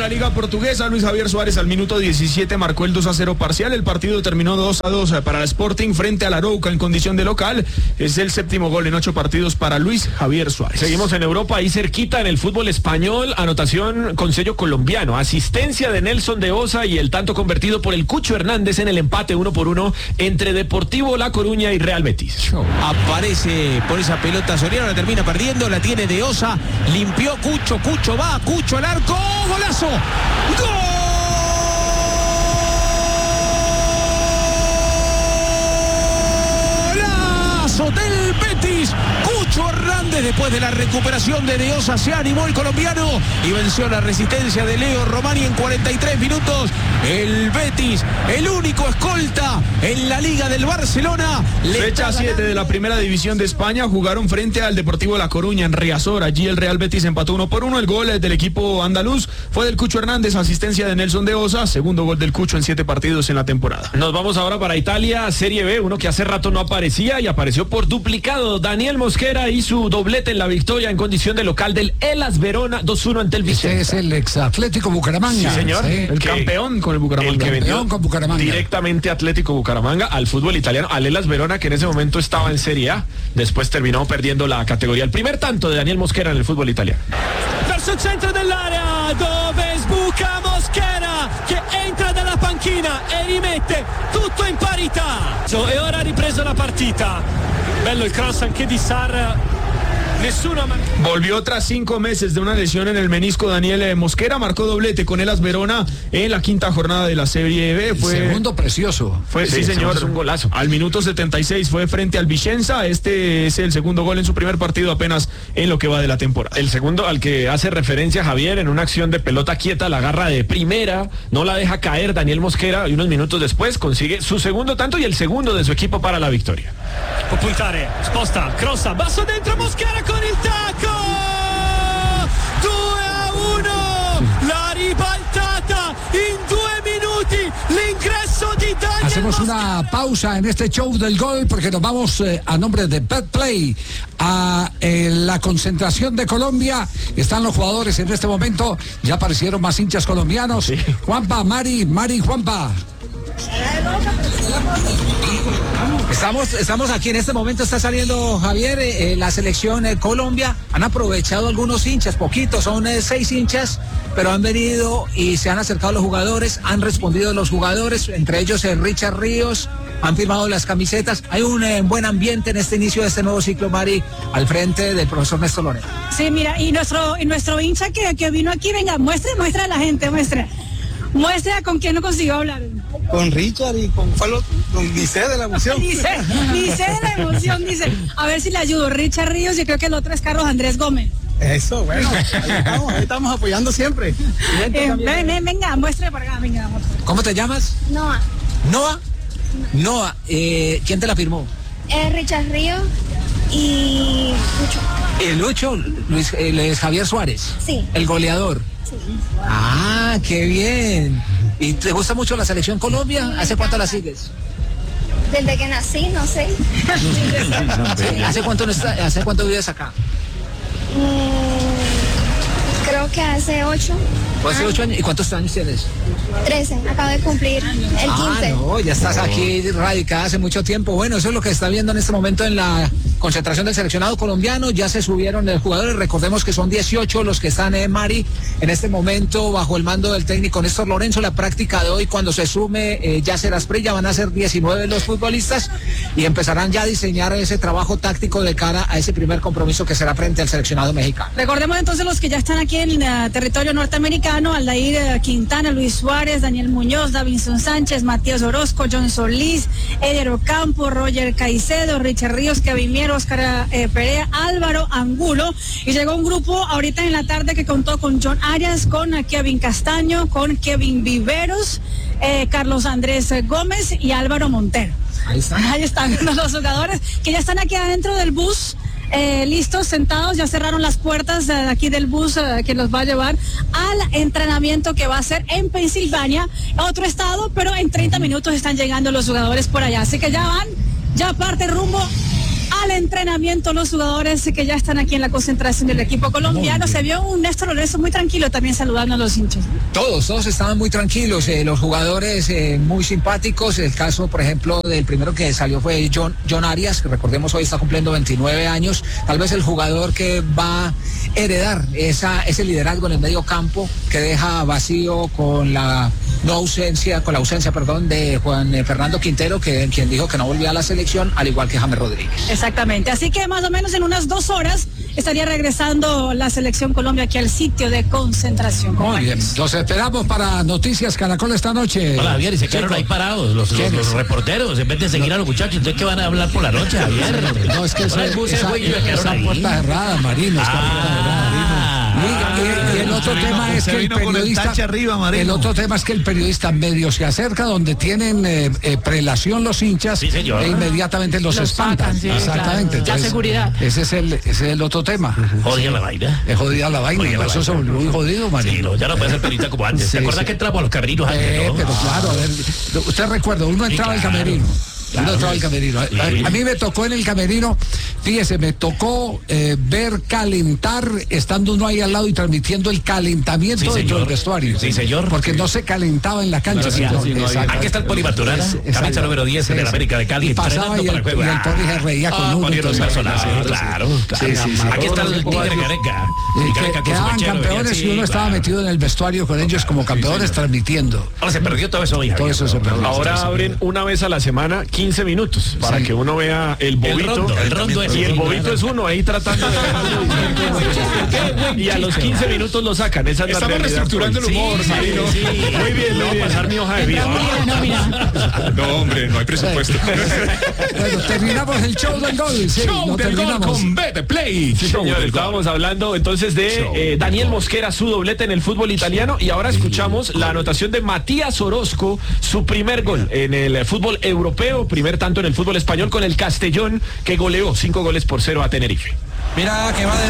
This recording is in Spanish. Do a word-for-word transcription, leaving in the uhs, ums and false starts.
la Liga Portuguesa, Luis Javier Suárez al minuto diecisiete marcó el dos a cero parcial. El partido terminó dos a dos para el Sporting frente al Arouca en condición de local. Es el séptimo gol en ocho partidos para Luis Javier Suárez. Seguimos en Europa, ahí cerquita en el fútbol español, anotación con sello colombiano, asistencia de Nelson de Osa y el tanto convertido por el Cucho Hernández en el empate uno por uno entre Deportivo La Coruña y Real Betis. Aparece por esa pelota Soriano, la termina perdiendo, la tiene de Osa, limpió Cucho, Cucho va, Cucho al arco, golazo, golazo del Betis. Cucho Hernández, después de la recuperación de Deosa, se animó el colombiano y venció la resistencia de Leo Romani en cuarenta y tres minutos. El Betis, el único escolta en la Liga del Barcelona. Fecha siete de la Primera División de España, jugaron frente al Deportivo La Coruña en Riazor. Allí el Real Betis empató uno por uno. El gol del equipo andaluz fue del Cucho Hernández, asistencia de Nelson de Osa, segundo gol del Cucho en siete partidos en la temporada. Nos vamos ahora para Italia, Serie B, uno que hace rato no aparecía y apareció por duplicado. Daniel Mosquera y su doblete en la victoria en condición de local del Hellas Verona dos uno ante el Vicenza. Este es el ex Atlético Bucaramanga. Sí, señor. Sí, el que, campeón con el Bucaramanga. El que vendió campeón con Bucaramanga. Directamente Atlético Bucaramanga al fútbol italiano, al Hellas Verona, que en ese momento estaba en Serie A. Después terminó perdiendo la categoría. El primer tanto de Daniel Mosquera en el fútbol italiano. Verso il centro dell'area, dove sbuca Mosquera, che entra dalla panchina e rimette tutto in parità. E ora ha ripreso la partita. Bello il cross anche di Sarr. Volvió tras cinco meses de una lesión en el menisco. Daniel Mosquera marcó doblete con Hellas Verona en la quinta jornada de la Serie B. Fue el segundo precioso. Fue, sí, sí señor, es un golazo. Al minuto setenta y seis fue frente al Vicenza. Este es el segundo gol en su primer partido apenas en lo que va de la temporada. El segundo al que hace referencia Javier en una acción de pelota quieta, la agarra de primera, no la deja caer Daniel Mosquera y unos minutos después consigue su segundo tanto y el segundo de su equipo para la victoria. Può puntare, sposta, crossa, basso dentro Mosquera con il tacco, due a uno, la ribaltata in due minuti, l'ingresso di Daniel Hacemos Mosquera. una pausa en este show del gol porque nos vamos eh, a nombre de Betplay a eh, la concentración de Colombia. Están los jugadores en este momento, ya aparecieron más hinchas colombianos. Sí. Juanpa, Mari, Mari, Juanpa. Estamos, estamos aquí en este momento, está saliendo Javier, eh, la selección eh, Colombia. Han aprovechado algunos hinchas, poquitos, son eh, seis hinchas, pero han venido y se han acercado los jugadores, han respondido los jugadores, entre ellos eh, Richard Ríos, han firmado las camisetas. Hay un eh, buen ambiente en este inicio de este nuevo ciclo, Mari, al frente del profesor Néstor Lorenzo. Sí, mira, y nuestro, y nuestro hincha que, que vino aquí, venga, muestre, muestra a la gente, muestra. Muestra con quién no consiguió hablar. Con Richard y con, con Dice de la emoción. Dice, dice de la emoción, dice. A ver si le ayudo. Richard Ríos y creo que el otro es Carlos Andrés Gómez. Eso, bueno, ahí estamos, ahí estamos apoyando siempre. Eh, ven, ven, venga, muestre por acá, venga. Muestre. ¿Cómo te llamas? Noah. Noah. Noah, eh, ¿quién te la firmó? Eh, Richard Ríos y Lucho. El Lucho, Luis, el Javier Suárez. Sí. El goleador. Sí. Ah, qué bien. ¿Y te gusta mucho la selección Colombia? ¿Hace cuánto la sigues? Desde que nací, no sé. Sí, ¿Hace cuánto no está, hace cuánto vives acá? Mm, creo que hace ocho. Hace ocho años. ¿Y cuántos años tienes? Trece. Acabo de cumplir el quince. Ah, no, ya estás aquí radicada hace mucho tiempo. Bueno, eso es lo que está viendo en este momento en la concentración del seleccionado colombiano. Ya se subieron los jugadores. Recordemos que son dieciocho los que están en Mari en este momento bajo el mando del técnico Néstor Lorenzo. La práctica de hoy, cuando se sume eh, Yasser Asprilla, van a ser diecinueve los futbolistas y empezarán ya a diseñar ese trabajo táctico de cara a ese primer compromiso que será frente al seleccionado mexicano. Recordemos entonces los que ya están aquí en uh, territorio norteamericano: Aldair uh, Quintana, Luis Suárez, Daniel Muñoz, Davinson Sánchez, Matías Orozco, John Solís, Eder Ocampo, Roger Caicedo, Richard Ríos, Kevin Mier, Oscar eh, Perea, Álvaro Angulo. Y llegó un grupo ahorita en la tarde que contó con John Arias, con uh, Kevin Castaño, con Kevin Viveros, eh, Carlos Andrés Gómez y Álvaro Montero. Ahí están. Ahí están los jugadores que ya están aquí adentro del bus. Eh, listos, sentados, ya cerraron las puertas de aquí del bus eh, que los va a llevar al entrenamiento que va a ser en Pensilvania, otro estado, pero en treinta minutos están llegando los jugadores por allá, así que ya van, ya parte rumbo al entrenamiento los jugadores que ya están aquí en la concentración del equipo colombiano. Se vio un Néstor Lorenzo muy tranquilo también saludando a los hinchas. Todos, todos estaban muy tranquilos, eh, los jugadores eh, muy simpáticos. El caso, por ejemplo, del primero que salió fue John, John Arias, que recordemos hoy está cumpliendo veintinueve años, tal vez el jugador que va a heredar esa, ese liderazgo en el medio campo que deja vacío con la no ausencia, con la ausencia, perdón, de Juan eh, Fernando Quintero, que quien dijo que no volvía a la selección, al igual que James Rodríguez. Exactamente, así que más o menos en unas dos horas estaría regresando la selección Colombia aquí al sitio de concentración. Muy bien, los esperamos para Noticias Caracol esta noche. Hola, Javier, y se quedaron ahí parados los, los, los reporteros, en vez de seguir no. a los muchachos. Entonces, ¿qué van a hablar por la noche, Javier? No, es que esa, esa, esa, esa puerta cerrada, Marino, está ah. puerta cerrada, Marino. Y, y, y el otro tema es que el periodista el, arriba, el otro tema es que el periodista medio se acerca donde tienen eh, eh, prelación los hinchas sí, e inmediatamente los, los espantan. Sacan, sí, exactamente. Claro. Entonces, la seguridad. Ese es el ese es el otro tema. Jodida la vaina. Es jodida la vaina. Jodida la eso vaina. Es muy jodido, Marino. Sí, no, ya no puede ser periodista como antes. Sí, ¿te acuerdas sí. que entramos a los camerinos antes, eh, ¿no? Pero claro, a ver, usted recuerda, uno entraba sí, claro. al camerino. Claro, entraba al camerino. Sí. A, a mí me tocó en el camerino, fíjese, me tocó eh, ver calentar, estando uno ahí al lado y transmitiendo el calentamiento sí, dentro del vestuario. Sí, señor. Porque no se calentaba en la cancha. No, no, sí, no, no, aquí está el Poli Maturana, camisa número diez en el América de Cali. Y pasaba y el, y el Poli se reía con ah, uno. Los personajes, claro. Sí, sí, sí. Aquí está el Tigre Careca. Quedaban campeones y uno estaba metido en el vestuario con ellos como campeones transmitiendo. Ahora se perdió todo eso hoy. Todo eso se perdió. Ahora abren una vez a la semana quince minutos. Para sí. que uno vea el bobito. El rondo, el rondo es y el bobito claro. es uno ahí tratando de dejarlo. Y a los quince minutos lo sacan. Esa es Estamos la reestructurando el humor, sí, Marino. Sí, sí. Muy bien, le voy a pasar mi hoja de vida. No, hombre, no hay presupuesto. Bueno, terminamos el show del gol. Sí, show no del terminamos. gol con Bete Play. Sí, señor, estábamos hablando entonces de eh, Daniel Mosquera, su doblete en el fútbol italiano. Y ahora escuchamos la anotación de Matías Orozco, su primer gol en el fútbol europeo, primer tanto en el fútbol español con el Castellón, que goleó cinco goles por cero a Tenerife. Mira que va de